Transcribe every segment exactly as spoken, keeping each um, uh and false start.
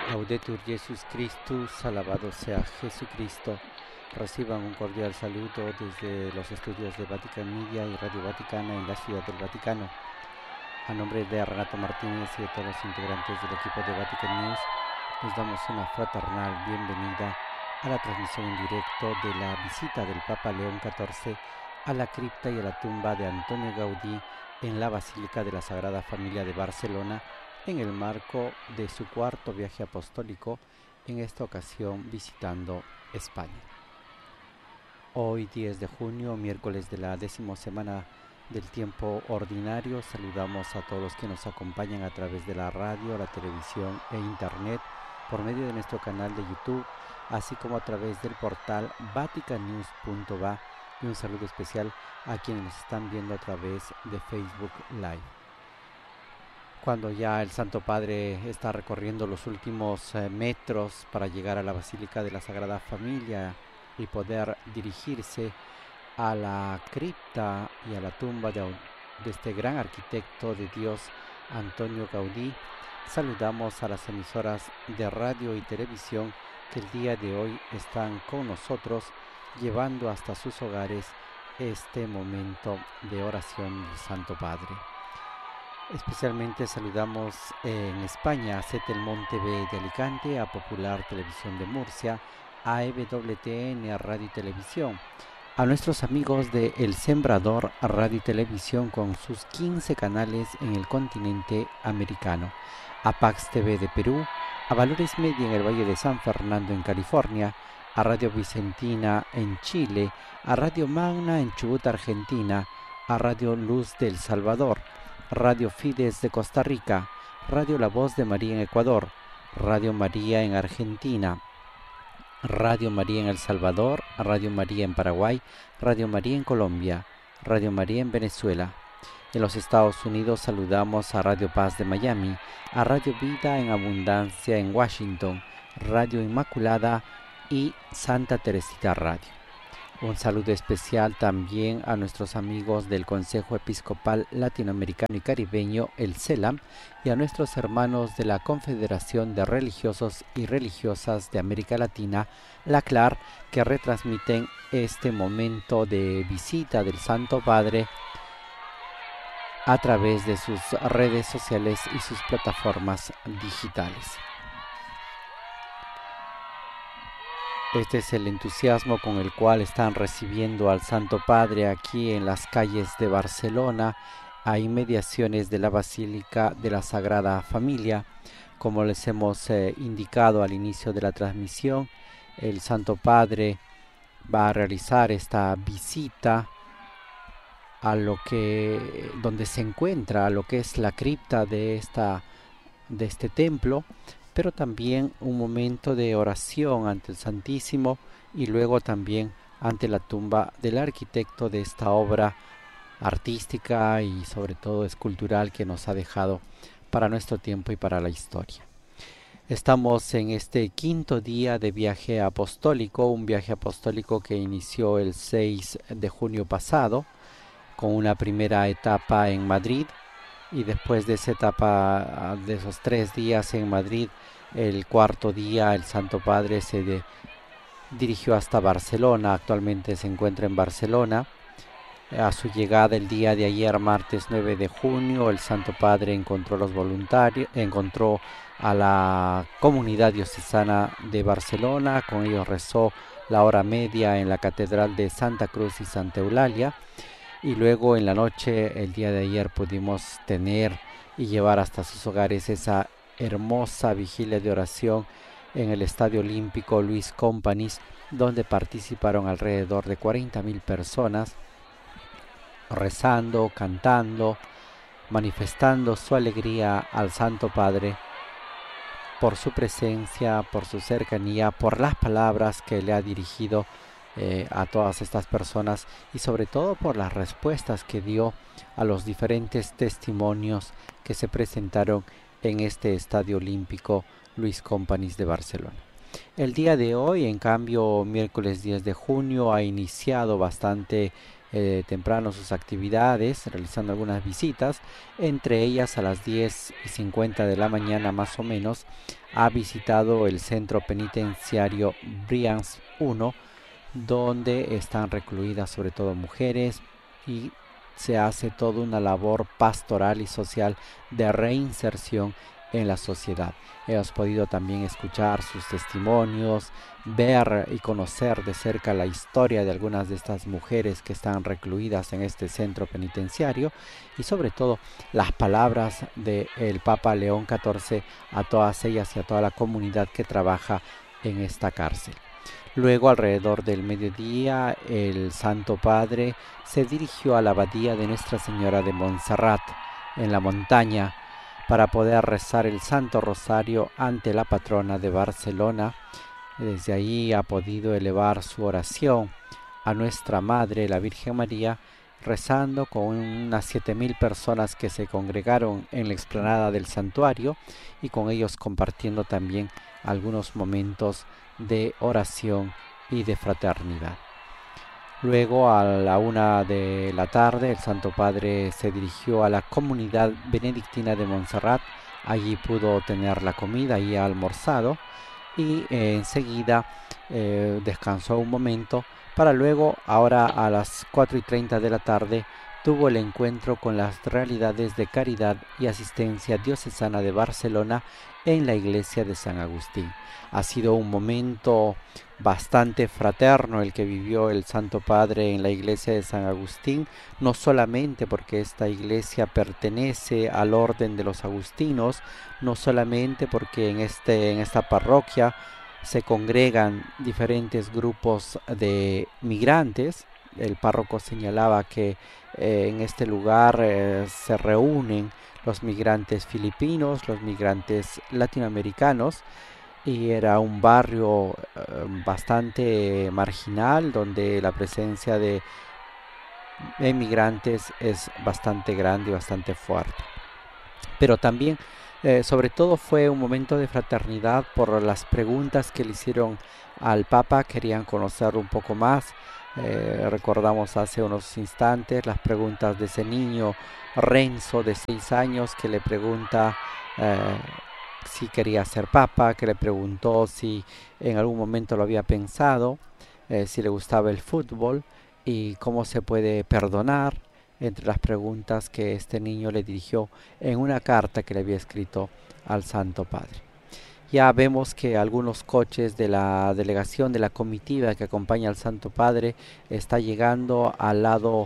Laudetur Jesus Christus, alabado sea Jesucristo. Reciban un cordial saludo desde los estudios de Vatican Media y Radio Vaticana en la Ciudad del Vaticano. A nombre de Renato Martínez y de todos los integrantes del equipo de Vatican News, les damos una fraternal bienvenida a la transmisión en directo de la visita del Papa León catorce a la cripta y a la tumba de Antonio Gaudí en la Basílica de la Sagrada Familia de Barcelona, en el marco de su cuarto viaje apostólico, en esta ocasión visitando España. Hoy, diez de junio, miércoles de la décima semana del tiempo ordinario, saludamos a todos los que nos acompañan a través de la radio, la televisión e internet, por medio de nuestro canal de YouTube, así como a través del portal vatican news punto va, y un saludo especial a quienes nos están viendo a través de Facebook Live. Cuando ya el Santo Padre está recorriendo los últimos eh, metros para llegar a la Basílica de la Sagrada Familia y poder dirigirse a la cripta y a la tumba de, de este gran arquitecto de Dios, Antonio Gaudí, saludamos a las emisoras de radio y televisión que el día de hoy están con nosotros, llevando hasta sus hogares este momento de oración del Santo Padre. Especialmente saludamos en España a C T El Monte B de Alicante, a Popular Televisión de Murcia, a E W T N Radio y Televisión, a nuestros amigos de El Sembrador Radio y Televisión con sus quince canales en el continente americano, a Pax T V de Perú, a Valores Media en el Valle de San Fernando en California, a Radio Vicentina en Chile, a Radio Magna en Chubut, Argentina, a Radio Luz de El Salvador, Radio Fides de Costa Rica, Radio La Voz de María en Ecuador, Radio María en Argentina, Radio María en El Salvador, Radio María en Paraguay, Radio María en Colombia, Radio María en Venezuela. En los Estados Unidos saludamos a Radio Paz de Miami, a Radio Vida en Abundancia en Washington, Radio Inmaculada y Santa Teresita Radio. Un saludo especial también a nuestros amigos del Consejo Episcopal Latinoamericano y Caribeño, el CELAM, y a nuestros hermanos de la Confederación de Religiosos y Religiosas de América Latina, la C L A R, que retransmiten este momento de visita del Santo Padre a través de sus redes sociales y sus plataformas digitales. Este es el entusiasmo con el cual están recibiendo al Santo Padre aquí en las calles de Barcelona, a inmediaciones de la Basílica de la Sagrada Familia. Como les hemos eh, indicado al inicio de la transmisión, el Santo Padre va a realizar esta visita a lo que donde se encuentra, a lo que es la cripta de esta de este templo, pero también un momento de oración ante el Santísimo y luego también ante la tumba del arquitecto de esta obra artística y sobre todo escultural que nos ha dejado para nuestro tiempo y para la historia. Estamos en este quinto día de viaje apostólico, un viaje apostólico que inició el seis de junio pasado, con una primera etapa en Madrid, y después de esa etapa, de esos tres días en Madrid, el cuarto día el Santo Padre se de, dirigió hasta Barcelona. Actualmente se encuentra en Barcelona. A su llegada el día de ayer, martes nueve de junio, el Santo Padre encontró los voluntarios, encontró a la comunidad diocesana de Barcelona. Con ellos rezó la hora media en la Catedral de Santa Cruz y Santa Eulalia. Y luego en la noche, el día de ayer, pudimos tener y llevar hasta sus hogares esa hermosa vigilia de oración en el Estadio Olímpico Luis Companys, donde participaron alrededor de cuarenta mil personas, rezando, cantando, manifestando su alegría al Santo Padre por su presencia, por su cercanía, por las palabras que le ha dirigido Eh, a todas estas personas y sobre todo por las respuestas que dio a los diferentes testimonios que se presentaron en este Estadio Olímpico Luis Companys de Barcelona. El día de hoy, en cambio, miércoles diez de junio, ha iniciado bastante eh, temprano sus actividades, realizando algunas visitas. Entre ellas, a las diez y cincuenta de la mañana más o menos, ha visitado el centro penitenciario Brians uno, donde están recluidas sobre todo mujeres, y se hace toda una labor pastoral y social de reinserción en la sociedad. Hemos podido también escuchar sus testimonios, ver y conocer de cerca la historia de algunas de estas mujeres que están recluidas en este centro penitenciario, y sobre todo las palabras del Papa León catorce a todas ellas y a toda la comunidad que trabaja en esta cárcel. Luego, alrededor del mediodía, el Santo Padre se dirigió a la abadía de Nuestra Señora de Montserrat, en la montaña, para poder rezar el Santo Rosario ante la patrona de Barcelona. Desde ahí ha podido elevar su oración a Nuestra Madre, la Virgen María, rezando con unas siete mil personas que se congregaron en la explanada del santuario, y con ellos compartiendo también algunos momentos de oración y de fraternidad. Luego, a la una de la tarde, el Santo Padre se dirigió a la comunidad benedictina de Montserrat. Allí pudo tener la comida y ha almorzado, y eh, enseguida eh, descansó un momento para luego, ahora a las cuatro y treinta de la tarde, tuvo el encuentro con las realidades de caridad y asistencia diocesana de Barcelona en la iglesia de San Agustín. Ha sido un momento bastante fraterno el que vivió el Santo Padre en la iglesia de San Agustín, no solamente porque esta iglesia pertenece al orden de los agustinos, no solamente porque en, este, en esta parroquia se congregan diferentes grupos de migrantes. El párroco señalaba que eh, en este lugar eh, se reúnen los migrantes filipinos, los migrantes latinoamericanos, y era un barrio eh, bastante marginal, donde la presencia de emigrantes es bastante grande y bastante fuerte. Pero también, eh, sobre todo, fue un momento de fraternidad por las preguntas que le hicieron al Papa. Querían conocer un poco más. Eh, recordamos hace unos instantes las preguntas de ese niño Renzo de seis años, que le pregunta eh, si quería ser papa, que le preguntó si en algún momento lo había pensado, eh, si le gustaba el fútbol y cómo se puede perdonar, entre las preguntas que este niño le dirigió en una carta que le había escrito al Santo Padre. Ya vemos que algunos coches de la delegación, de la comitiva que acompaña al Santo Padre, está llegando al lado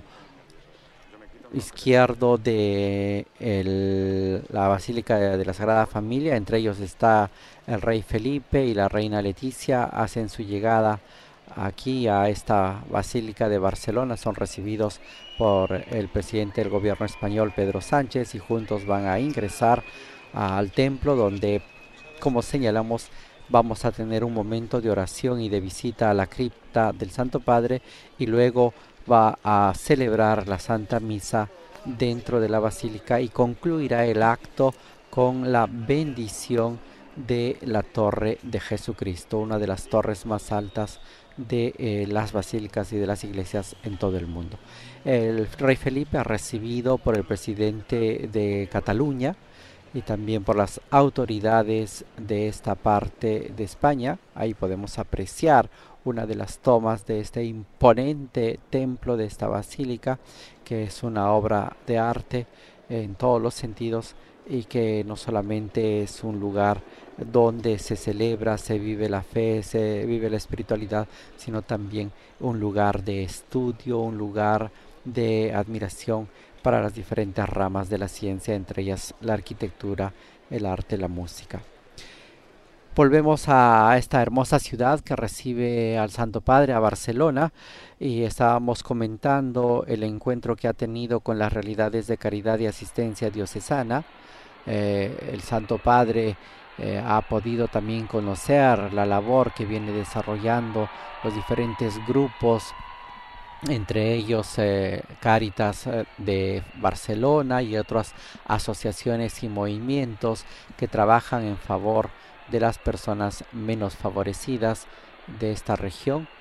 izquierdo de el, la Basílica de, de la Sagrada Familia. Entre ellos está el rey Felipe y la reina Leticia. Hacen su llegada aquí a esta Basílica de Barcelona. Son recibidos por el presidente del gobierno español, Pedro Sánchez, y juntos van a ingresar a, al templo, donde, como señalamos, vamos a tener un momento de oración y de visita a la cripta del Santo Padre, y luego va a celebrar la Santa Misa dentro de la Basílica, y concluirá el acto con la bendición de la Torre de Jesucristo, una de las torres más altas de eh, las basílicas y de las iglesias en todo el mundo. El rey Felipe ha recibido por el presidente de Cataluña y también por las autoridades de esta parte de España. Ahí podemos apreciar una de las tomas de este imponente templo, de esta basílica, que es una obra de arte en todos los sentidos, y que no solamente es un lugar donde se celebra, se vive la fe, se vive la espiritualidad, sino también un lugar de estudio, un lugar de admiración para las diferentes ramas de la ciencia, entre ellas la arquitectura, el arte, la música. Volvemos a esta hermosa ciudad que recibe al Santo Padre, a Barcelona, y estábamos comentando el encuentro que ha tenido con las realidades de caridad y asistencia diocesana. Eh, el Santo Padre eh, ha podido también conocer la labor que viene desarrollando los diferentes grupos, entre ellos eh, Cáritas eh, de Barcelona y otras asociaciones y movimientos que trabajan en favor de las personas menos favorecidas de esta región.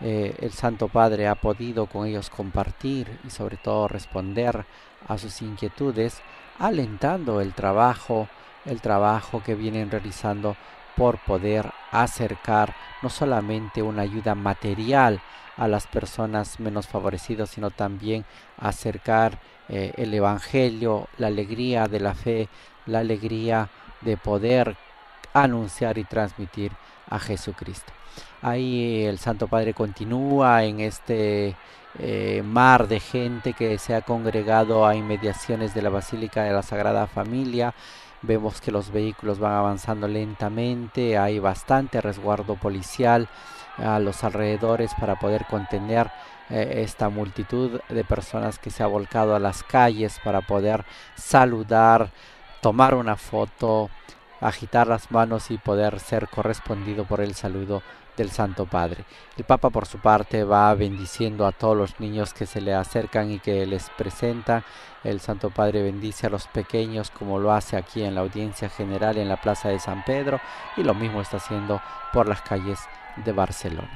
eh, el Santo Padre ha podido con ellos compartir y sobre todo responder a sus inquietudes, alentando el trabajo, el trabajo que vienen realizando por poder acercar no solamente una ayuda material a las personas menos favorecidas, sino también acercar eh, el Evangelio, la alegría de la fe, la alegría de poder anunciar y transmitir a Jesucristo. Ahí el Santo Padre continúa en este eh, mar de gente que se ha congregado a inmediaciones de la Basílica de la Sagrada Familia. Vemos que los vehículos van avanzando lentamente, hay bastante resguardo policial a los alrededores para poder contener eh, esta multitud de personas que se ha volcado a las calles para poder saludar, tomar una foto, agitar las manos y poder ser correspondido por el saludo del Santo Padre. El Papa por su parte va bendiciendo a todos los niños que se le acercan y que les presentan. El Santo Padre bendice a los pequeños como lo hace aquí en la audiencia general en la Plaza de San Pedro, y lo mismo está haciendo por las calles de Barcelona.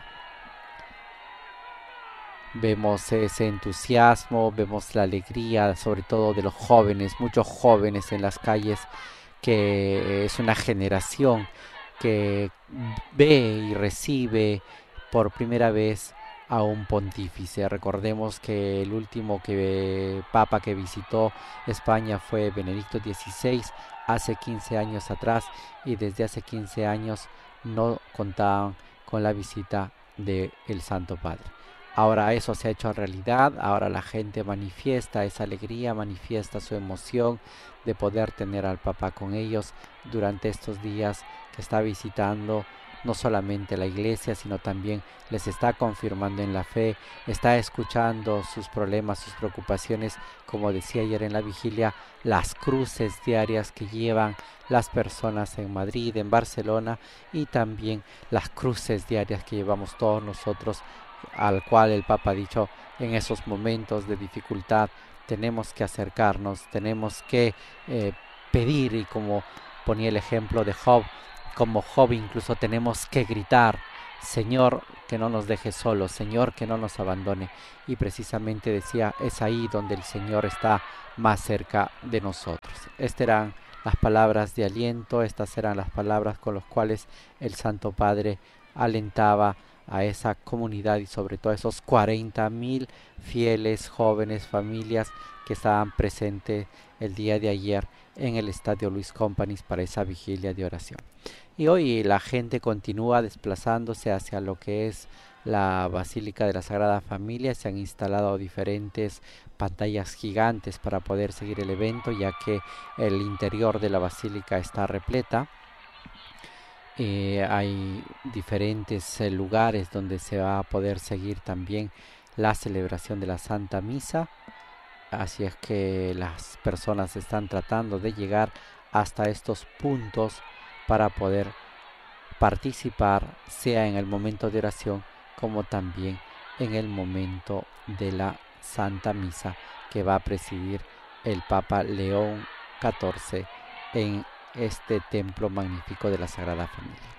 Vemos ese entusiasmo, vemos la alegría sobre todo de los jóvenes, muchos jóvenes en las calles, que es una generación que ve y recibe por primera vez a un pontífice. Recordemos que el último que, papa que visitó España fue Benedicto dieciséis hace quince años atrás, y desde hace quince años no contaban con la visita del Santo Padre. Ahora eso se ha hecho realidad, ahora la gente manifiesta esa alegría, manifiesta su emoción de poder tener al Papa con ellos durante estos días que está visitando no solamente la iglesia, sino también les está confirmando en la fe, está escuchando sus problemas, sus preocupaciones, como decía ayer en la vigilia, las cruces diarias que llevan las personas en Madrid, en Barcelona, y también las cruces diarias que llevamos todos nosotros, al cual el Papa ha dicho, en esos momentos de dificultad tenemos que acercarnos, tenemos que eh, pedir, y como ponía el ejemplo de Job, como Job incluso tenemos que gritar, Señor, que no nos deje solos, Señor, que no nos abandone. Y precisamente decía, es ahí donde el Señor está más cerca de nosotros. Estas eran las palabras de aliento, estas eran las palabras con las cuales el Santo Padre alentaba a esa comunidad y sobre todo a esos cuarenta mil fieles, jóvenes, familias que estaban presentes el día de ayer en el Estadio Luis Companys para esa vigilia de oración. Y hoy la gente continúa desplazándose hacia lo que es la Basílica de la Sagrada Familia. Se han instalado diferentes pantallas gigantes para poder seguir el evento, ya que el interior de la Basílica está repleta. Eh, hay diferentes eh, lugares donde se va a poder seguir también la celebración de la Santa Misa, así es que las personas están tratando de llegar hasta estos puntos para poder participar, sea en el momento de oración como también en el momento de la Santa Misa que va a presidir el Papa León catorce en este templo magnífico de la Sagrada Familia.